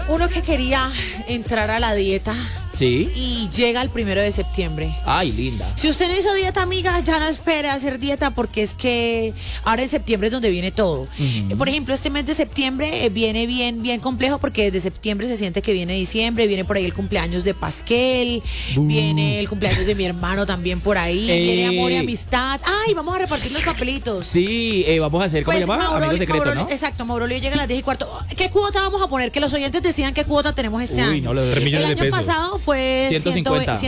Uno que quería entrar a la dieta. Sí. Y llega el 1 de septiembre. Ay, linda. Si usted no hizo dieta, amiga, ya no espere a hacer dieta porque es que ahora en septiembre es donde viene todo. Por ejemplo, este mes de septiembre viene bien complejo porque desde septiembre se siente que viene diciembre, viene por ahí el cumpleaños de Pasquel, viene el cumpleaños de mi hermano también por ahí, viene amor y amistad. Ay, vamos a repartir los papelitos. Sí, vamos a hacer, ¿cómo se llama? Amigo secreto, ¿no? Exacto, Maurolio llega a las 10:15. ¿Qué cuota vamos a poner? Que los oyentes decían qué cuota tenemos este año. No, 3 millones de el año pesos. pasado fue 150.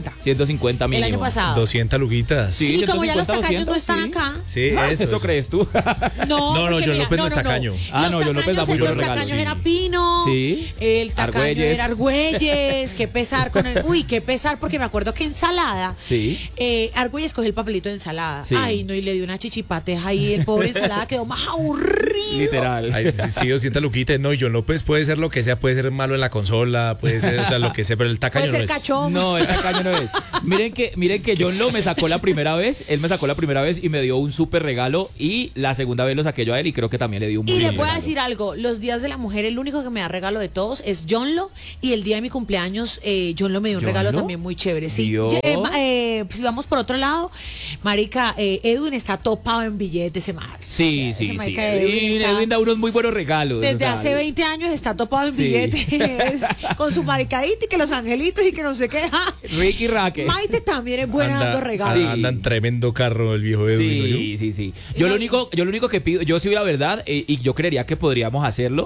150 mínimo. el año pasado. 200 luguitas. Sí, Sí, como ya los 150, tacaños no 200, están sí. acá. Sí, Eso crees tú. No, No, porque John mira, López no es tacaño. No, John López da muy buenos Los regalos. tacaños Sí. era Pino. Sí. El tacaño Argüelles. era Argüelles. Qué pesar con el. Uy, qué pesar, porque me acuerdo que ensalada. Sí. Argüelles cogió el papelito de ensalada. Sí. Ay, no, y le dio una chichipateja ahí. El pobre ensalada quedó más aburrido. Literal. Ay, sí, 200 luquitas. No, y John López puede ser lo que sea, puede ser malo en la consola, puede ser, o sea, lo que sea, pero el tacaño Puede ser no es. cachón. No, el tacaño no es. Miren que John Lo me sacó la primera vez, él me sacó la primera vez y me dio un súper regalo y la segunda vez lo saqué yo a él y creo que también le dio un muy Y le buen voy a regalo. decir algo, los días de la mujer, el único que me da regalo de todos es John Lo, y el día de mi cumpleaños, John Lo me dio un ¿John regalo Lo? también muy chévere. Sí. ¿Dio? Si vamos por otro lado, marica, Edwin está topado en billetes, ese mar. Sí. Ese marica Edwin Y está- Edwin da unos muy buenos regalos. Desde o sea, hace 20 años está topado en Sí. billetes, con su maricadita y que los angelitos y que no sé qué. Ricky Raque. Maite también es buena dando regalos. Sí. Anda en tremendo carro el viejo Edwin. Sí. Yo lo único que pido, yo sí la verdad, y yo creería que podríamos hacerlo,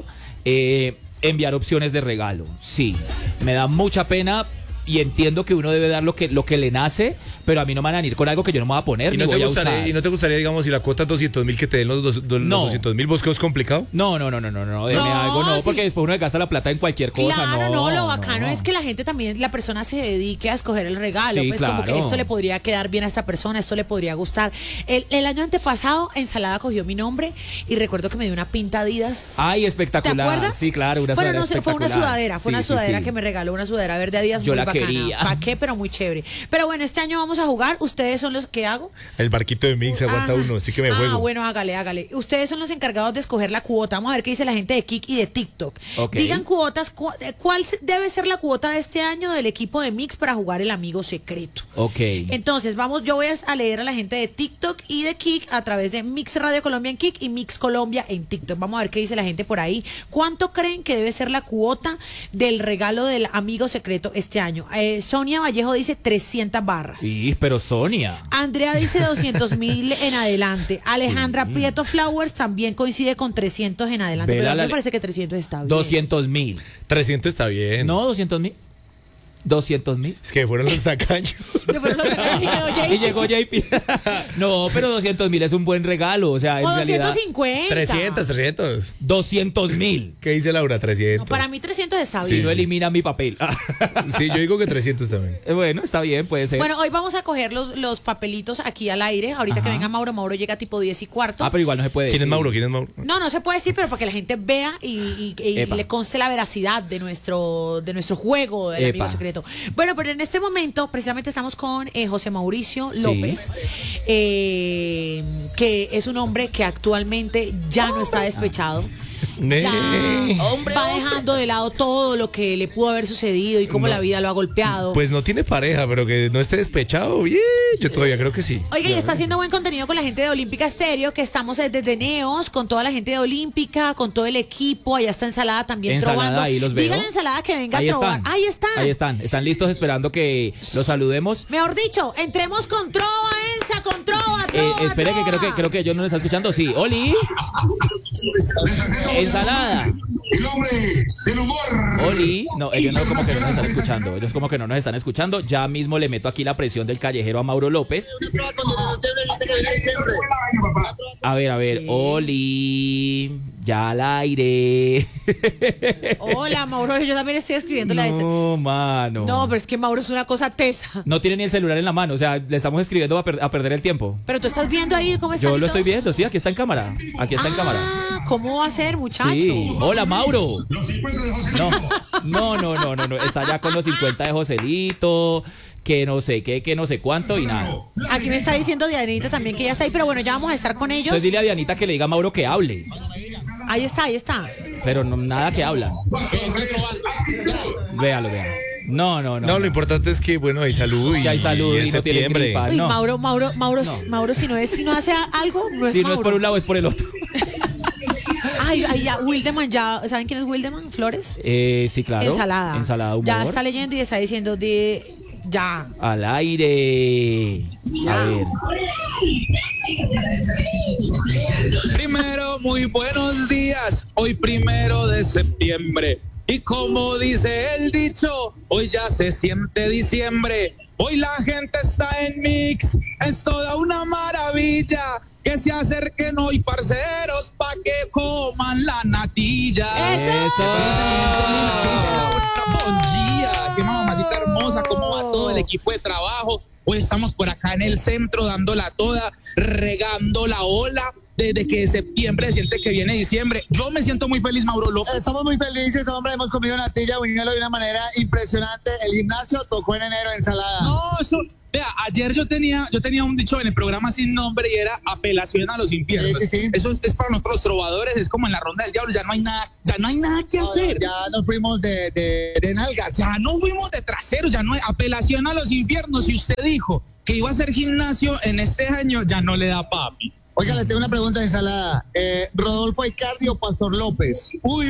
enviar opciones de regalo. Sí, me da mucha pena. Y entiendo que uno debe dar lo que le nace, pero a mí no me van a ir con algo que yo no me voy a poner ¿Y ni no, voy a gustaría, usar. ¿Y no te gustaría, digamos, si la cuota es 200.000 que te den los 200.000? ¿Vos que es complicado? No, denme No, algo, no, sí. porque después uno gasta la plata en cualquier cosa. Claro, no, lo bacano no. es que la gente también, la persona se dedique a escoger el regalo, Sí, pues como que claro. esto le podría quedar bien a esta persona, esto le podría gustar. El año antepasado, Ensalada cogió mi nombre y recuerdo que me dio una pinta Adidas. Ay, espectacular. ¿Te acuerdas? Sí, claro, una bueno, sudadera no sé, fue una espectacular. sudadera Sí. que me regaló, una sudadera verde Adidas Yo muy la bacana. quería. ¿Para qué? Pero muy chévere. Pero bueno, este año vamos a jugar, ustedes son los que hago. El barquito de Mix aguanta Ajá. uno, así que me juego. Bueno, hágale. Ustedes son los encargados de escoger la cuota. Vamos a ver qué dice la gente de Kik y de TikTok. Ok. Digan cuotas, ¿cuál debe ser la cuota de este año del equipo de Mix para jugar el amigo secreto? Ok. Entonces, yo voy a leer a la gente de TikTok y de Kik a través de Mix Radio Colombia en Kik y Mix Colombia en TikTok. Vamos a ver qué dice la gente por ahí. ¿Cuánto creen que debe ser la cuota del regalo del amigo secreto este año? Sonia Vallejo dice 300 barras. Sí, pero Sonia. Andrea dice 200.000 en adelante. Alejandra Prieto Flowers también coincide con 300 en adelante. Vela Pero a mí la- me parece que 300 está bien. 200.000. 300 está bien. No, 200.000. 200.000. Es que fueron los tacaños. Después lo sacaron y quedó Jay. Y llegó JP. No, pero 200.000 es un buen regalo. O sea, en O realidad. 250. 300. 200.000. ¿Qué dice Laura? 300. No, para mí 300 está Si bien. no elimina mi papel. Sí, yo digo que 300 también. Bueno, está bien, puede ser. Bueno, hoy vamos a coger los papelitos aquí al aire. Ahorita que venga Mauro llega tipo 10:15. Pero igual no se puede ¿Quién es decir. Mauro? ¿Quién es Mauro? No se puede decir, pero para que la gente vea y Epa. le conste la veracidad de nuestro juego del amigo Epa. secreto. Bueno, pero en este momento precisamente estamos con José Mauricio Sí. López, que es un hombre que actualmente ya no está despechado. Ya va dejando de lado todo lo que le pudo haber sucedido y cómo No. la vida lo ha golpeado. Pues no tiene pareja, pero que no esté despechado. Bien, yo todavía creo que sí. Oiga, y está haciendo buen contenido con la gente de Olímpica Estéreo, que estamos desde Neos, con toda la gente de Olímpica, con todo el equipo. Allá está Ensalada también Ensalada, trovando. ahí los veo. Dígale a Ensalada que venga Ahí a trobar. están. Ahí están. Están listos esperando que los saludemos. Mejor dicho, entremos con trova, Ensa, con trova, Espere que creo que ellos no nos están escuchando. Sí, Oli. Ensalada. El hombre del humor. Oli. No, ellos no como que no nos están escuchando. Ellos como que no nos están escuchando. Ya mismo le meto aquí la presión del callejero a Mauro López. A ver, Sí. Oli. Ya al aire. Hola, Mauro, yo también estoy escribiéndole a ese. No, mano. No, pero es que Mauro es una cosa tesa. No tiene ni el celular en la mano, o sea, le estamos escribiendo a perder el tiempo. Pero tú estás viendo ahí cómo está. Yo lo estoy viendo, sí, aquí está en cámara. Aquí está en cámara. ¿Cómo va a ser, muchacho? Sí. Hola, Mauro. Los 50 de José No. Está ya con los 50 de Joselito, que no sé qué, que no sé cuánto y nada. Aquí me está diciendo Dianita también que ya está ahí, pero bueno, ya vamos a estar con ellos. Entonces dile a Dianita que le diga a Mauro que hable. Ahí está. pero nada que hablan. Véalo. No. No, lo importante es que, bueno, hay salud. Que hay salud y no tiene septiembre. gripa. Uy, No. Mauro, si no hace algo, no es Si Mauro. no es por un lado, es por el otro. Ay, ya, Wildeman, ya, ¿saben quién es Wildeman? Flores. Sí, claro. Ensalada. Humor. Ya está leyendo y está diciendo ya. Al aire. Ya. A ver. Primero, muy buenos días. Hoy 1 de septiembre. Y como dice el dicho, hoy ya se siente diciembre. Hoy la gente está en Mix. Es toda una maravilla. Que se acerquen hoy, parceros, pa' que coman la natilla. Buen día. Qué mamacita hermosa. ¿Cómo va todo el equipo de trabajo? Hoy estamos por acá en el centro dándola toda, regando la ola. Desde que septiembre siente que viene diciembre. Yo me siento muy feliz, Mauro López. Estamos muy felices, hombre. Hemos comido natilla, buñuelo de una manera impresionante. El gimnasio tocó en enero ensalada. No, eso. Vea, ayer yo tenía un dicho en el programa sin nombre y era apelación a los infiernos. Sí. Eso es para nosotros los trovadores, es como en la ronda del diablo, ya no hay nada que hacer. Ya nos fuimos de nalgas. Ya no fuimos de trasero, ya no hay apelación a los infiernos. Si usted dijo que iba a hacer gimnasio en este año, ya no le da papi. Oiga, le tengo una pregunta de ensalada. ¿Rodolfo Icardi o Pastor López?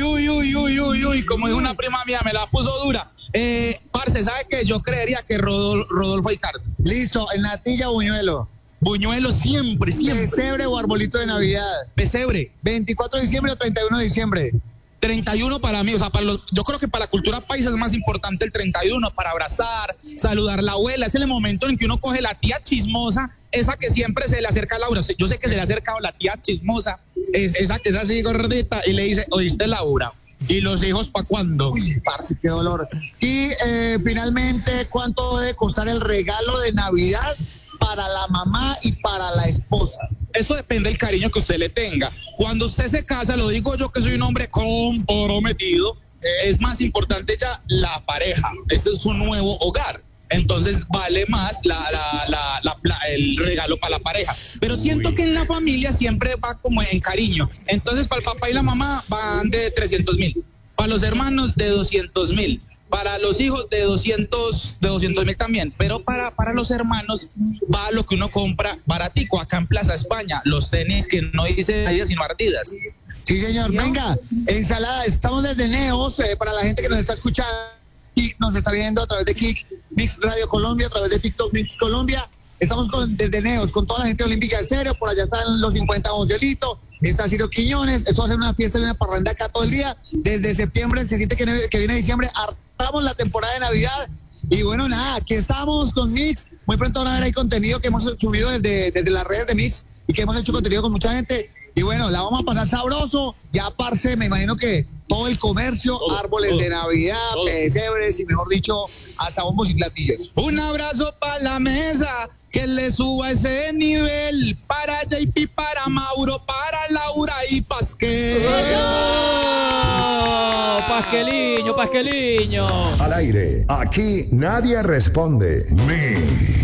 Uy, como dijo una prima mía, me la puso dura. Parce, ¿sabe qué? Yo creería que Rodolfo Icardi. Listo, el natilla o buñuelo. Buñuelo siempre. Pesebre o arbolito de Navidad. Pesebre. 24 de diciembre o 31 de diciembre. 31 para mí, o sea, yo creo que para la cultura paisa es más importante el 31 para abrazar, saludar a la abuela. Es el momento en que uno coge la tía chismosa, esa que siempre se le acerca a Laura. Yo sé que se le ha acercado la tía chismosa, esa que es así gordita, y le dice, ¿oíste, Laura? ¿Y los hijos para cuándo? Uy, parce, qué dolor. Y finalmente, ¿cuánto debe costar el regalo de Navidad para la mamá y para la esposa? Eso depende del cariño que usted le tenga. Cuando usted se casa, lo digo yo que soy un hombre comprometido, es más importante ya la pareja. Este es un nuevo hogar. Entonces vale más el regalo para la pareja. Pero siento que en la familia siempre va como en cariño. Entonces para el papá y la mamá van de 300,000. Para los hermanos de 200,000. Para los hijos de 200,000 también, pero para los hermanos va lo que uno compra baratico acá en Plaza España, los tenis que no dice Adidas sino Adidas. Sí, señor. Venga, ensalada. Estamos desde Neos, para la gente que nos está escuchando y nos está viendo a través de Kick Mix Radio Colombia, a través de TikTok Mix Colombia. Estamos desde Neos con toda la gente olímpica del Estéreo. Por allá están los 50 Joselito, está Ciro Quiñones. Eso va a ser una fiesta y una parranda acá todo el día. Desde septiembre se siente que viene diciembre. Arrancamos la temporada de Navidad. Y bueno, nada, aquí estamos con Mix. Muy pronto van a ver ahí contenido que hemos subido desde las redes de Mix y que hemos hecho contenido con mucha gente. Y bueno, la vamos a pasar sabroso. Ya, parce, me imagino que todo el comercio, árboles de Navidad, pesebres y mejor dicho, hasta bombos y platillos. Un abrazo para la mesa, que le suba ese nivel. Para JP, para Mauro, para Laura y Pasquel. Pasqueliño. Al aire, aquí nadie responde. Mix.